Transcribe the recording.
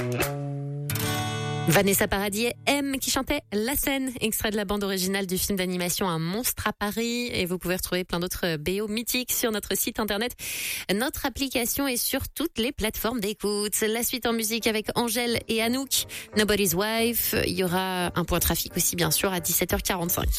Vanessa Paradis et M qui chantait La Scène, extrait de la bande originale du film d'animation Un monstre à Paris. Et vous pouvez retrouver plein d'autres BO mythiques sur notre site internet, notre application et sur toutes les plateformes d'écoute. La suite en musique avec Angèle et Anouk, Nobody's Wife. Il y aura un point trafic aussi bien sûr à 17h45.